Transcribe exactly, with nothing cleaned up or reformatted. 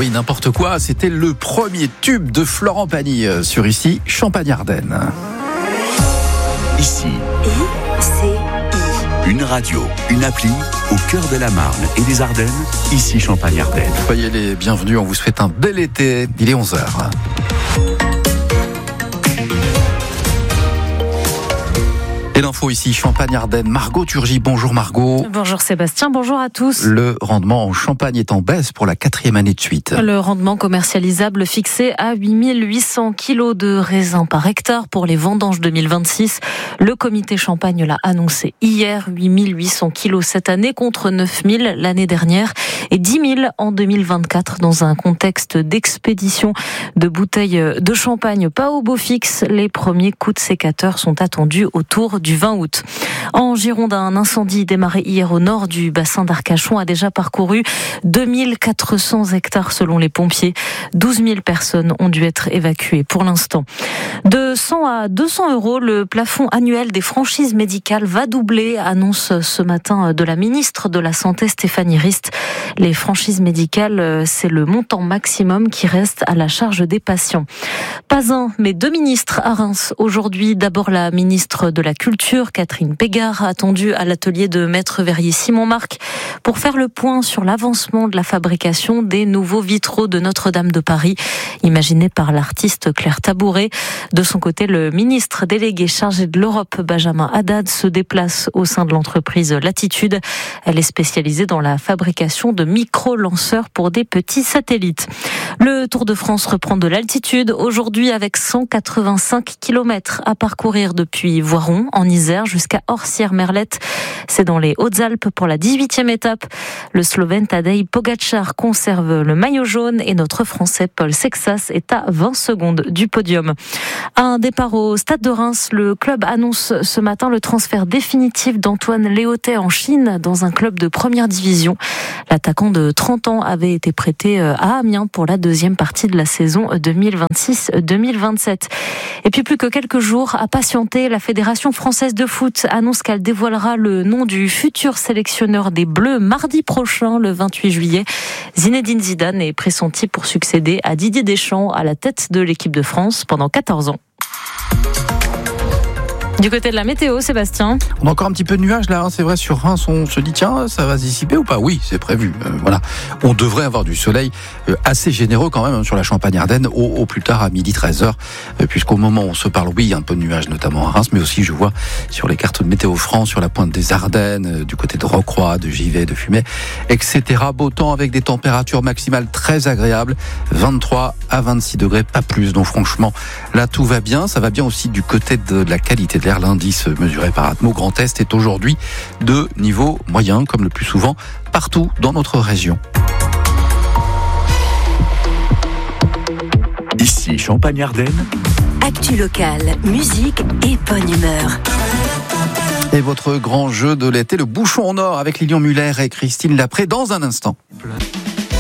oui, n'importe quoi, c'était le premier tube de Florent Pagny sur Ici, Champagne-Ardenne. Ici, I C I. Une radio, une appli au cœur de la Marne et des Ardennes, Ici Champagne-Ardenne. Soyez les bienvenus, on vous souhaite un bel été. Il est onze heures. Et l'info ici, Champagne-Ardenne. Margot Turgy, bonjour Margot. Bonjour Sébastien, bonjour à tous. Le rendement en Champagne est en baisse pour la quatrième année de suite. Le rendement commercialisable fixé à huit mille huit cents kilos de raisins par hectare pour les vendanges deux mille vingt-six. Le comité Champagne l'a annoncé hier, huit mille huit cents kilos cette année contre neuf mille l'année dernière et dix mille en deux mille vingt-quatre dans un contexte d'expédition de bouteilles de champagne pas au beau fixe. Les premiers coups de sécateur sont attendus autour du vingt août. En Gironde, un incendie démarré hier au nord du bassin d'Arcachon a déjà parcouru deux mille quatre cents hectares selon les pompiers. douze mille personnes ont dû être évacuées pour l'instant. De cent à deux cents euros, le plafond annuel des franchises médicales va doubler, annonce ce matin de la ministre de la Santé Stéphanie Rist. Les franchises médicales, c'est le montant maximum qui reste à la charge des patients. Pas un, mais deux ministres à Reims aujourd'hui. D'abord la ministre de la Culture, Catherine Pégard, attendue à l'atelier de Maître Verrier Simon Marc pour faire le point sur l'avancement de la fabrication des nouveaux vitraux de Notre-Dame de Paris, imaginés par l'artiste Claire Tabouret. De son côté, le ministre délégué chargé de l'Europe, Benjamin Haddad, se déplace au sein de l'entreprise Latitude. Elle est spécialisée dans la fabrication de micro-lanceurs pour des petits satellites. Le Tour de France reprend de l'altitude aujourd'hui avec cent quatre-vingt-cinq kilomètres à parcourir depuis Voiron en Isère jusqu'à Orsières-Merlette. C'est dans les Hautes-Alpes pour la dix-huitième étape. Le Slovène Tadej Pogačar conserve le maillot jaune et notre Français Paul Sexas est à vingt secondes du podium. Un départ au Stade de Reims. Le club annonce ce matin le transfert définitif d'Antoine Léotet en Chine dans un club de première division. L'attaquant de trente ans avait été prêté à Amiens pour la deuxième partie de la saison deux mille vingt-six deux mille vingt-sept. Et puis plus que quelques jours à patienter, la Fédération française de foot annonce qu'elle dévoilera le nom du futur sélectionneur des Bleus mardi prochain, le vingt-huit juillet. Zinedine Zidane est pressenti pour succéder à Didier Deschamps à la tête de l'équipe de France pendant quatorze ans. Du côté de la météo, Sébastien. On a encore un petit peu de nuages là, hein, c'est vrai, sur Reims, on se dit tiens, ça va se dissiper ou pas? Oui, c'est prévu. Euh, voilà, on devrait avoir du soleil euh, assez généreux quand même hein, sur la Champagne-Ardenne au, au plus tard à midi treize heures, euh, puisqu'au moment où on se parle, oui, il y a un peu de nuages notamment à Reims, mais aussi je vois sur les cartes de Météo France, sur la pointe des Ardennes, euh, du côté de Rocroi, de Givet, de Fumay, et cetera. Beau temps avec des températures maximales très agréables, vingt-trois à vingt-six degrés, pas plus. Donc franchement, là tout va bien. Ça va bien aussi du côté de la qualité de l'air. L'indice mesuré par Atmo Grand Est est aujourd'hui de niveau moyen, comme le plus souvent, partout dans notre région. Ici Champagne-Ardenne. Actu locale, musique et bonne humeur. Et votre grand jeu de l'été, le bouchon en or avec Lilian Muller et Christine Lapré dans un instant.